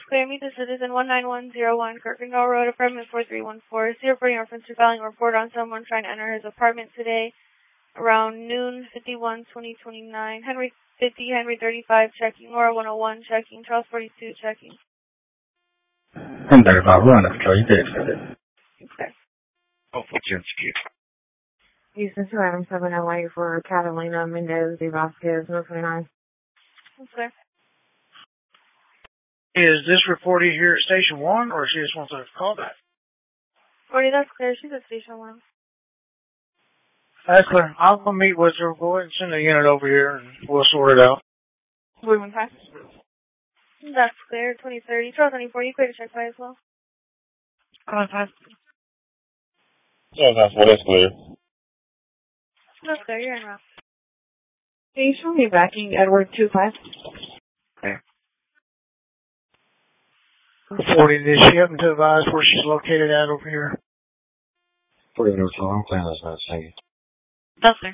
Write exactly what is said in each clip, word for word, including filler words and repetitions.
clear. Meet the citizen one nine one zero one, Kirkendall Road, apartment four three one four. Zero for your reference to filing a report on someone trying to enter his apartment today around noon fifty-one twenty twenty-nine. Henry fifty, Henry thirty-five, checking. Laura one oh one, checking. Charles forty-two, checking. Henry thirty-five, run up, Charlie. You did it. Okay. Oh, for Jensky. Houston two Adam seven L A for Catalina Mendez de Vasquez, no twenty-nine. Okay. Is this reported here at Station one, or she just wants us to call back? forty, that's clear. She's at Station one. That's clear. I'll go meet with her. Go ahead and send the unit over here, and we'll sort it out. Moving fast. That's clear. twenty thirty. Charles twenty-four, you clear to check by as well? Going fast. Yeah, that's what it's clear. That's clear. You're in route. Can you show me backing Edward two five? Okay. forty, did she happen to advise where she's located at over here? forty minutes long, I'm playing that's not saying. That's clear.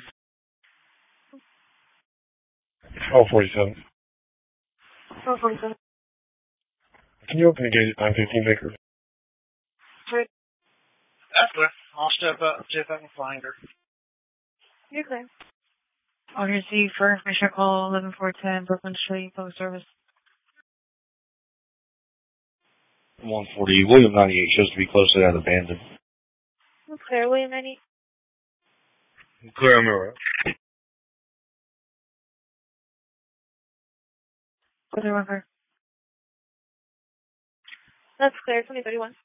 Oh, forty-seven. Oh, forty-seven. Can you open the gate at nine fifteen, Baker? Right. That's clear. I'll step up and see if I can find her. You're clear. On your seat for information call eleven four ten Brooklyn Street, Post Service. one forty, William ninety-eight shows to be close to that abandoned. That's clear. William ninety. Clear, I'm alright. What's your number? That's clear. twenty thirty-one.